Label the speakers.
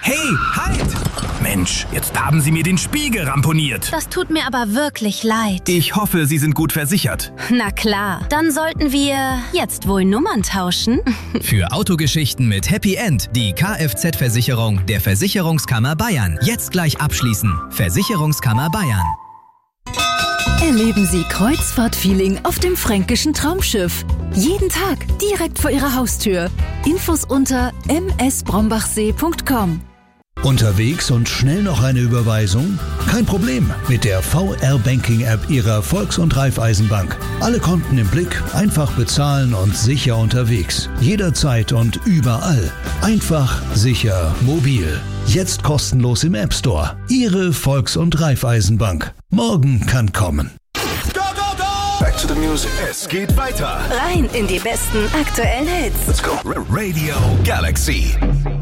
Speaker 1: Hey, halt! Mensch, jetzt haben Sie mir den Spiegel ramponiert.
Speaker 2: Das tut mir aber wirklich leid.
Speaker 1: Ich hoffe, Sie sind gut versichert.
Speaker 2: Na klar, dann sollten wir jetzt wohl Nummern tauschen.
Speaker 3: Für Autogeschichten mit Happy End die Kfz-Versicherung der Versicherungskammer Bayern. Jetzt gleich abschließen. Versicherungskammer Bayern.
Speaker 4: Erleben Sie Kreuzfahrt-Feeling auf dem fränkischen Traumschiff. Jeden Tag direkt vor Ihrer Haustür. Infos unter msbrombachsee.com.
Speaker 5: Unterwegs und schnell noch eine Überweisung? Kein Problem mit der VR-Banking-App Ihrer Volks- und Raiffeisenbank. Alle Konten im Blick, einfach bezahlen und sicher unterwegs. Jederzeit und überall. Einfach, sicher, mobil. Jetzt kostenlos im App Store. Ihre Volks- und Raiffeisenbank. Morgen kann kommen.
Speaker 6: Go, go, go! Back to the music. Es geht weiter.
Speaker 4: Rein in die besten aktuellen Hits.
Speaker 6: Let's go. Radio Galaxy.